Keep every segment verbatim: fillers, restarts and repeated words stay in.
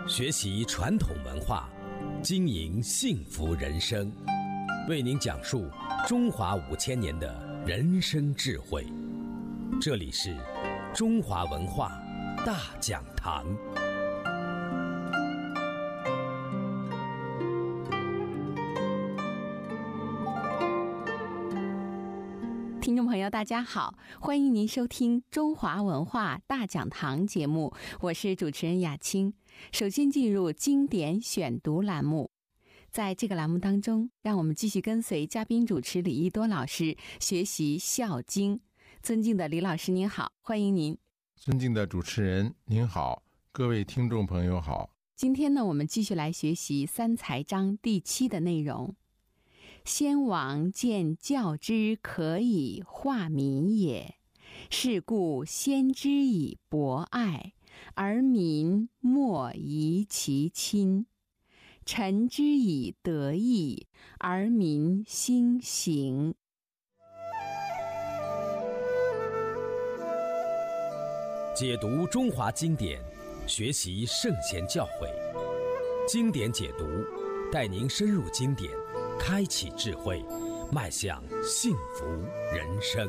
学习传统文化，经营幸福人生，为您讲述中华五千年的人生智慧。这里是中华文化大讲堂。 听众朋友大家好，欢迎您收听中华文化大讲堂节目，我是主持人雅青。首先进入经典选读栏目，在这个栏目当中，让我们继续跟随嘉宾主持李一多老师学习孝经。尊敬的李老师您好，欢迎您。 尊敬的主持人您好，各位听众朋友好。 今天呢，我们继续来学习三才章第七的内容。先王见教之可以化民也，是故先之以博爱，而民莫疑其亲；臣之以德义，而民兴行。 解读中华经典，学习圣贤教诲，经典解读带您深入经典，开启智慧，迈向幸福人生。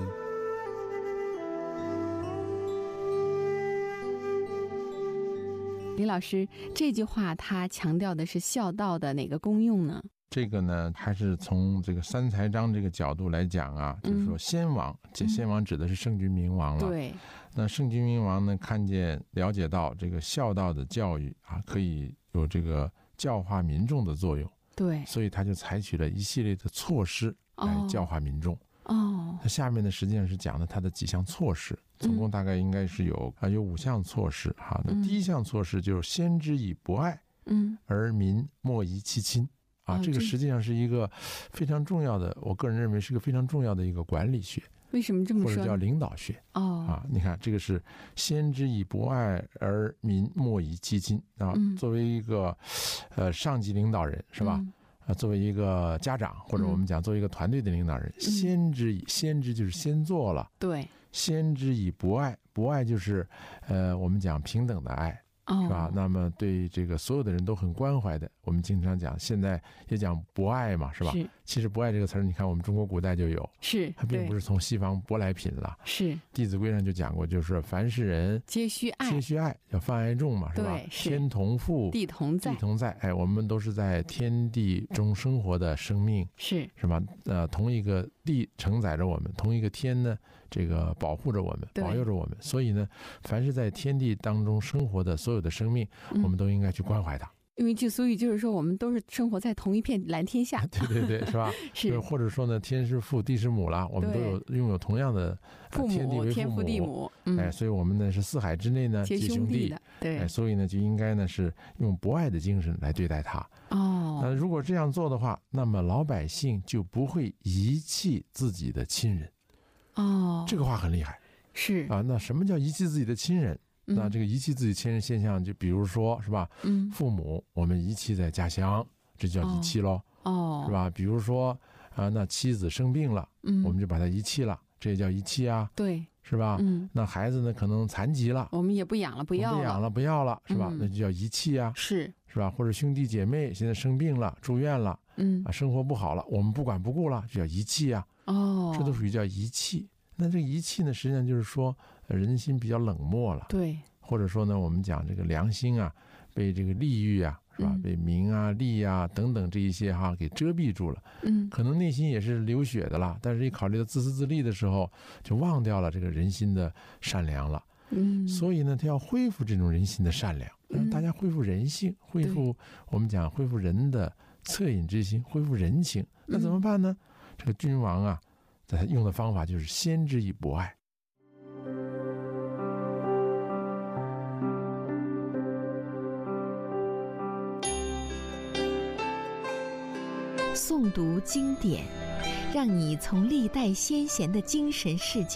李老师，这句话它强调的是孝道的哪个功用呢？ 这个呢，还是从这个三才章这个角度来讲啊，嗯、就是说先王，这先王指的是圣君明王了。对。那圣君明王呢，看见了解到这个孝道的教育啊，可以有这个教化民众的作用。对，所以他就采取了一系列的措施来教化民众。哦，那下面呢，实际上是讲的他的几项措施，总共大概应该是有、嗯、啊有五项措施哈。那第一项措施就是先之以博爱，嗯，而民莫疑其亲啊，这个实际上是一个非常重要的，我个人认为是个非常重要的一个管理学。 为什么这么说？ 或者叫领导学哦啊！你看，这个是先之以博爱而民莫疑其亲啊。嗯、作为一个呃上级领导人是吧？嗯、啊，作为一个家长或者我们讲作为一个团队的领导人，嗯、先之以先之就是先做了，对，先之以博爱，博爱就是呃我们讲平等的爱。是吧？那么对这个所有的人都很关怀的，我们经常讲，现在也讲博爱嘛，是吧？是。其实博爱这个词儿，你看我们中国古代就有，是，它并不是从西方舶来品了。是。《弟子规》上就讲过，就是凡是人皆须爱， 皆须爱，叫泛爱众嘛，是吧？是。天同覆， 地同在， 地同在。哎，我们都是在天地中生活的生命，是是吧？呃，同一个地承载着我们，同一个天呢，这个保护着我们，保佑着我们。所以呢，凡是在天地当中生活的所有的生命，我们都应该去关怀它。 因为句俗语就是说，我们都是生活在同一片蓝天下。 对对对，是吧？是。或者说呢，天是父，地是母了，我们都有拥有同样的父母， 天地为父母， 天父地母。嗯、 哎，所以我们呢是四海之内呢皆兄弟。对。哎，所以呢就应该呢是用博爱的精神来对待他。哦。那如果这样做的话，那么老百姓就不会遗弃自己的亲人。哦。这个话很厉害。是。啊，那什么叫遗弃自己的亲人？那这个遗弃自己亲人现象，就比如说是吧？嗯，父母我们遗弃在家乡，这叫遗弃咯。哦，是吧？比如说啊，那妻子生病了，嗯，我们就把他遗弃了，这也叫遗弃啊。对，是吧？嗯，那孩子呢可能残疾了， 我们也不养了，不要了， 不养了，不要了，是吧？嗯、那就叫遗弃啊。是，是吧？或者兄弟姐妹现在生病了，住院了，嗯，啊，生活不好了，我们不管不顾了，就叫遗弃啊。哦，这都属于叫遗弃。那这个遗弃呢，实际上就是说人心比较冷漠了，对，或者说呢，我们讲这个良心啊，被这个利欲啊，是吧？嗯、被名啊、利啊等等这一些哈给遮蔽住了，嗯，可能内心也是流血的啦，但是一考虑到自私自利的时候，就忘掉了这个人心的善良了，嗯，所以呢，他要恢复这种人心的善良，让大家恢复人性，恢复我们讲恢复人的恻隐之心，恢复人情，那怎么办呢？嗯、这个君王啊。他用的方法就是先之以博爱。 诵读经典，让你从历代先贤的精神世界